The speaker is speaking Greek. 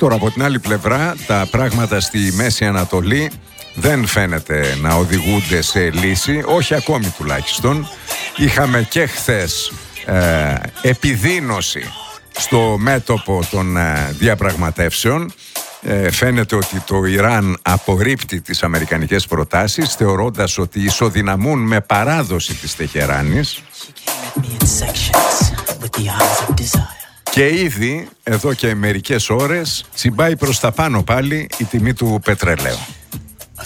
Τώρα από την άλλη πλευρά τα πράγματα στη Μέση Ανατολή δεν φαίνεται να οδηγούνται σε λύση, όχι ακόμη τουλάχιστον. Είχαμε και χθες επιδείνωση στο μέτωπο των διαπραγματεύσεων. Φαίνεται ότι το Ιράν απορρίπτει τις αμερικανικές προτάσεις, θεωρώντας ότι ισοδυναμούν με παράδοση της Τεχεράνης. Και ήδη εδώ και μερικές ώρες τσιμπάει προς τα πάνω πάλι η τιμή του πετρελαίου.